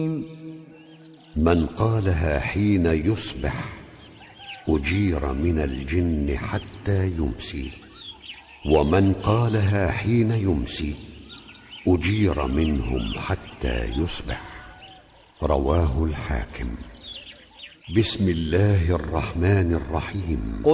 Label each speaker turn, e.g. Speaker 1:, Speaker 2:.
Speaker 1: من قالها حين يصبح أجير من الجن حتى يمسي، ومن قالها حين يمسي أجير منهم حتى يصبح. رواه الحاكم. بسم الله الرحمن الرحيم.